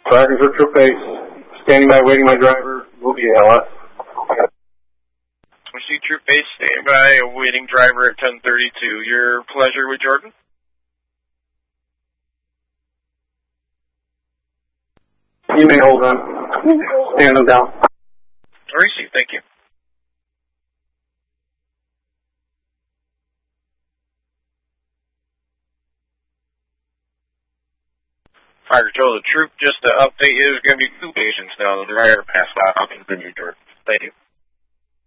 Fire Control Troop Base, standing by, waiting my driver, will be LS. We see Troop Base, standing by, awaiting driver at 1032. Your pleasure with Jordan? You may hold on. Stand them down. Received, thank you. Fire Control, the troop, just to update you, there's going to be 2 patients now. The driver passed out. I'll continue, Jordan. Thank you.